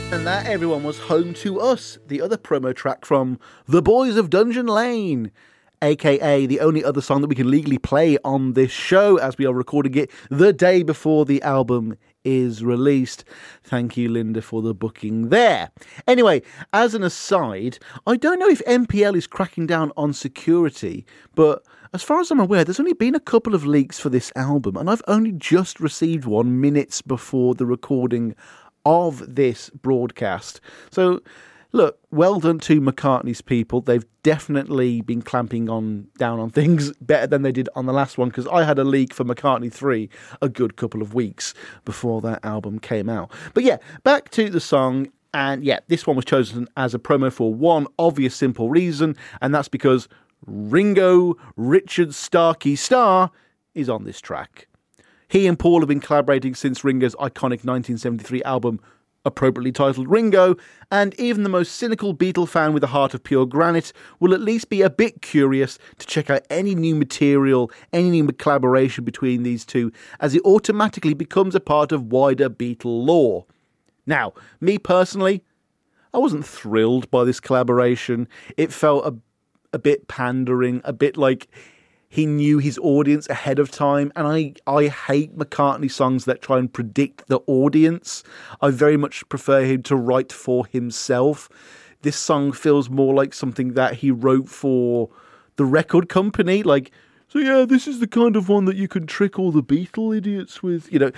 And that, everyone, was Home to Us, the other promo track from The Boys of Dungeon Lane, aka the only other song that we can legally play on this show, as we are recording it the day before the album is released. Thank you, Linda, for the booking there. Anyway, as an aside, I don't know if MPL is cracking down on security, but as far as I'm aware, there's only been a couple of leaks for this album, and I've only just received one minutes before the recording of this broadcast. So, look, well done to McCartney's people. They've definitely been clamping down on things better than they did on the last one, because I had a leak for McCartney 3 a good couple of weeks before that album came out. But yeah, back to the song. And yeah, this one was chosen as a promo for one obvious simple reason, and that's because Ringo Richard Starkey Starr is on this track. He and Paul have been collaborating since Ringo's iconic 1973 album, appropriately titled Ringo, and even the most cynical Beatle fan with a heart of pure granite will at least be a bit curious to check out any new material, any new collaboration between these two, as it automatically becomes a part of wider Beatle lore. Now, me personally, I wasn't thrilled by this collaboration. It felt a bit pandering, a bit like he knew his audience ahead of time, and I hate McCartney songs that try and predict the audience. I very much prefer him to write for himself. This song feels more like something that he wrote for the record company, like, so yeah, this is the kind of one that you can trick all the Beatle idiots with. You know,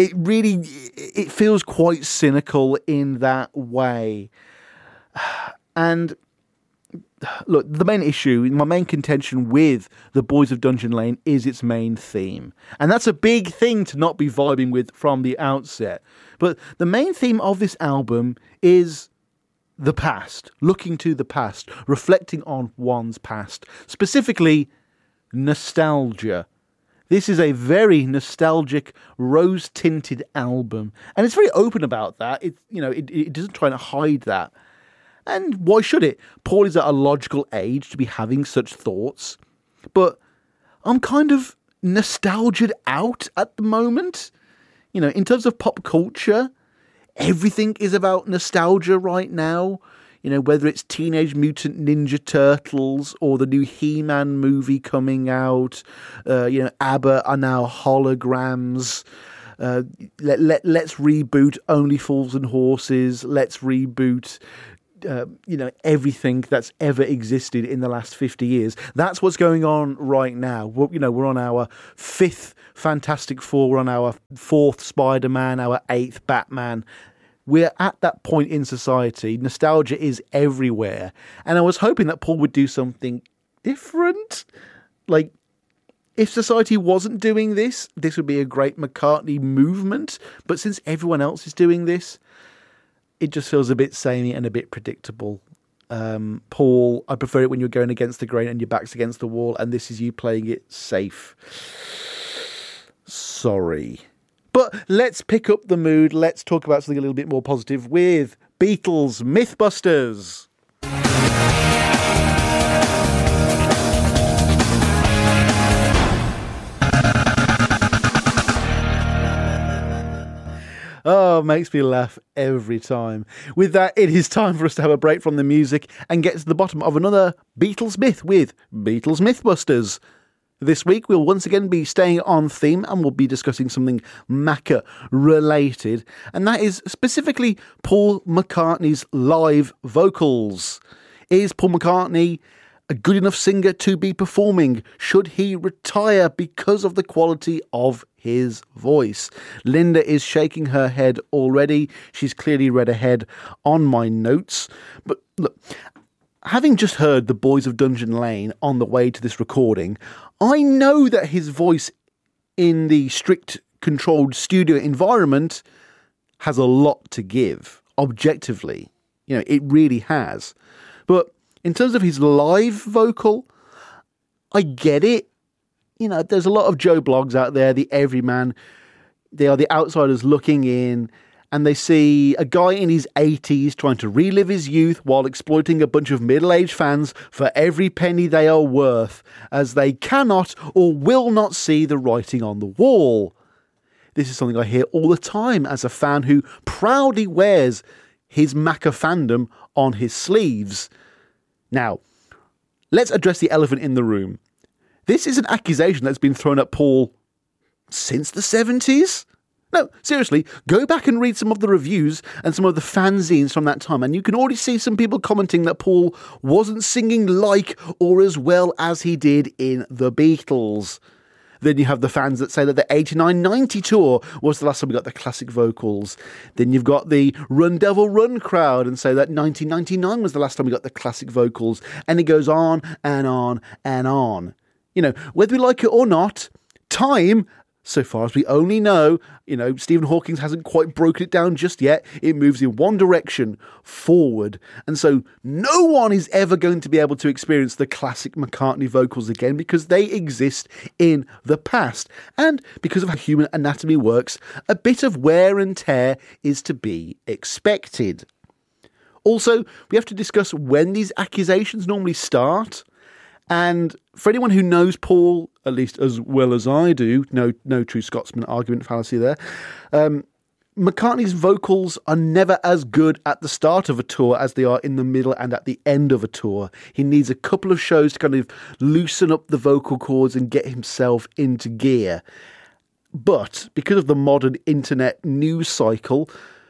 it feels quite cynical in that way. And look, the main issue, my main contention with The Boys of Dungeon Lane is its main theme. And that's a big thing to not be vibing with from the outset. But the main theme of this album is the past, looking to the past, reflecting on one's past, specifically nostalgia. This is a very nostalgic, rose-tinted album. And it's very open about that. It doesn't try to hide that. And why should it? Paul is at a logical age to be having such thoughts. But I'm kind of nostalgiaed out at the moment. You know, in terms of pop culture, everything is about nostalgia right now. You know, whether it's Teenage Mutant Ninja Turtles or the new He-Man movie coming out. ABBA are now holograms. Let's reboot Only Fools and Horses. Let's reboot everything that's ever existed in the last 50 years. That's what's going on right now. We're on our 5th Fantastic Four, we're on our 4th Spider-Man, our 8th Batman. We're at that point in society. Nostalgia is everywhere. And I was hoping that Paul would do something different. Like, if society wasn't doing this would be a great McCartney movement. But since everyone else is doing this, it just feels a bit samey and a bit predictable. Paul, I prefer it when you're going against the grain and your back's against the wall, and this is you playing it safe. Sorry. But let's pick up the mood. Let's talk about something a little bit more positive with Beatles Mythbusters. Oh, makes me laugh every time. With that, it is time for us to have a break from the music and get to the bottom of another Beatles myth with Beatles Mythbusters. This week, we'll once again be staying on theme and we'll be discussing something Macca related, and that is specifically Paul McCartney's live vocals. Is Paul McCartney a good enough singer to be performing? Should he retire because of the quality of his voice? Linda is shaking her head already. She's clearly read ahead on my notes. But look, having just heard The Boys of Dungeon Lane on the way to this recording, I know that his voice in the strict controlled studio environment has a lot to give, objectively. You know, it really has. But in terms of his live vocal, I get it. You know, there's a lot of Joe Blogs out there, the everyman. They are the outsiders looking in, and they see a guy in his 80s trying to relive his youth while exploiting a bunch of middle-aged fans for every penny they are worth, as they cannot or will not see the writing on the wall. This is something I hear all the time as a fan who proudly wears his Macca fandom on his sleeves. Now, let's address the elephant in the room. This is an accusation that's been thrown at Paul since the 70s? No, seriously, go back and read some of the reviews and some of the fanzines from that time, and you can already see some people commenting that Paul wasn't singing like or as well as he did in The Beatles. Then you have the fans that say that the 89-90 tour was the last time we got the classic vocals. Then you've got the Run Devil Run crowd and say that 1999 was the last time we got the classic vocals. And it goes on and on and on. You know, whether we like it or not, time, so far as we only know, Stephen Hawking hasn't quite broken it down just yet. It moves in one direction, forward. And so no one is ever going to be able to experience the classic McCartney vocals again because they exist in the past. And because of how human anatomy works, a bit of wear and tear is to be expected. Also, we have to discuss when these accusations normally start. And for anyone who knows Paul, at least as well as I do, no true Scotsman argument fallacy there, McCartney's vocals are never as good at the start of a tour as they are in the middle and at the end of a tour. He needs a couple of shows to kind of loosen up the vocal cords and get himself into gear. But because of the modern internet news cycle,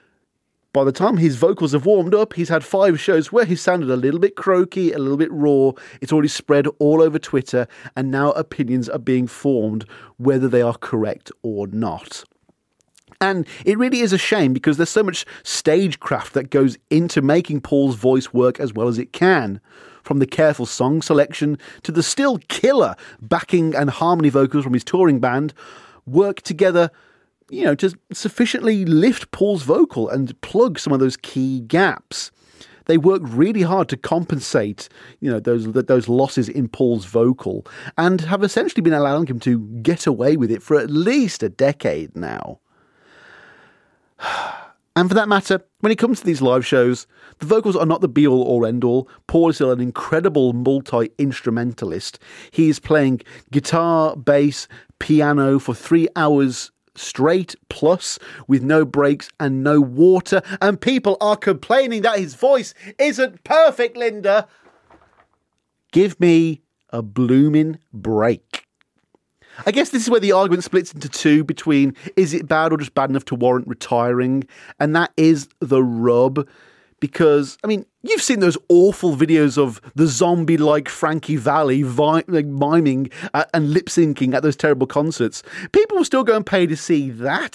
by the time his vocals have warmed up, he's had 5 shows where he sounded a little bit croaky, a little bit raw. It's already spread all over Twitter, and now opinions are being formed whether they are correct or not. And it really is a shame because there's so much stagecraft that goes into making Paul's voice work as well as it can. From the careful song selection to the still killer backing and harmony vocals from his touring band, work together to sufficiently lift Paul's vocal and plug some of those key gaps. They work really hard to compensate, those losses in Paul's vocal and have essentially been allowing him to get away with it for at least a decade now. And for that matter, when it comes to these live shows, the vocals are not the be-all or end-all. Paul is still an incredible multi-instrumentalist. He is playing guitar, bass, piano for 3 hours straight plus with no breaks and no water, and people are complaining that his voice isn't perfect, Linda. Give me a blooming break. I guess this is where the argument splits into two between is it bad or just bad enough to warrant retiring, and that is the rub. Because, you've seen those awful videos of the zombie-like Frankie Valli miming and lip-syncing at those terrible concerts. People will still go and pay to see that.